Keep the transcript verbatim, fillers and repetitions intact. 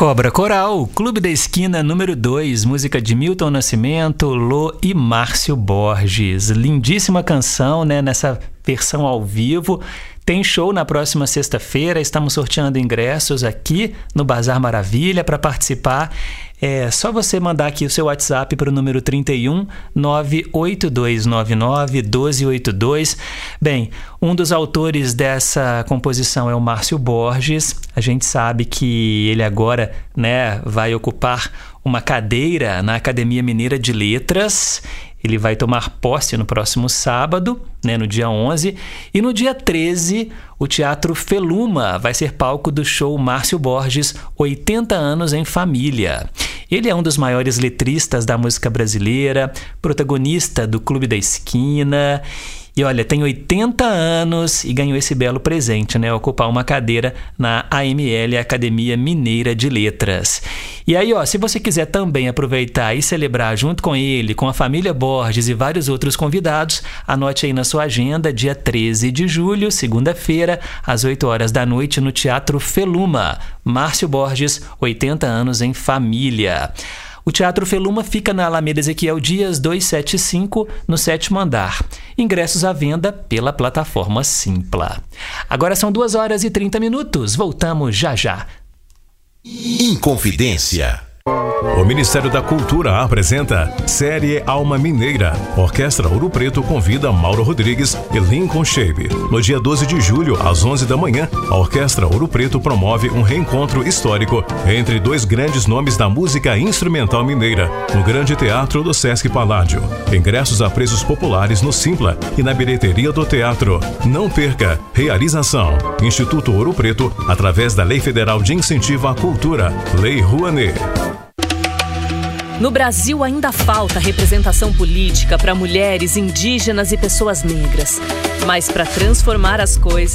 Cobra Coral, Clube da Esquina número dois, música de Milton Nascimento, Lô e Márcio Borges. Lindíssima canção, né, nessa versão ao vivo. Tem show na próxima sexta-feira, estamos sorteando ingressos aqui no Bazar Maravilha. Para participar, é só você mandar aqui o seu WhatsApp para o número trinta e um, nove oito dois nove nove, um dois oito dois. Bem, um dos autores dessa composição é o Márcio Borges. A gente sabe que ele agora, né, vai ocupar uma cadeira na Academia Mineira de Letras. Ele vai tomar posse no próximo sábado, né, no dia onze. E no dia treze, o Teatro Feluma vai ser palco do show Márcio Borges, oitenta anos em Família. Ele é um dos maiores letristas da música brasileira, protagonista do Clube da Esquina. E olha, tem oitenta anos e ganhou esse belo presente, né? Ocupar uma cadeira na A M L, Academia Mineira de Letras. E aí, ó, se você quiser também aproveitar e celebrar junto com ele, com a família Borges e vários outros convidados, anote aí na sua agenda, dia treze de julho, segunda-feira, às oito horas da noite, no Teatro Feluma. Márcio Borges, oitenta anos em Família. O Teatro Feluma fica na Alameda Ezequiel Dias duzentos e setenta e cinco, no sétimo andar. Ingressos à venda pela plataforma Simpla. Agora são duas horas e trinta minutos. Voltamos já já. Inconfidência. O Ministério da Cultura apresenta Série Alma Mineira. Orquestra Ouro Preto convida Mauro Rodrigues e Lincoln Shape. No dia doze de julho, às onze da manhã, a Orquestra Ouro Preto promove um reencontro histórico entre dois grandes nomes da música instrumental mineira, no Grande Teatro do Sesc Paládio. Ingressos a preços populares no Simpla e na bilheteria do teatro. Não perca! Realização: Instituto Ouro Preto, através da Lei Federal de Incentivo à Cultura, Lei Rouanet. No Brasil ainda falta representação política para mulheres, indígenas e pessoas negras. Mas para transformar as coisas,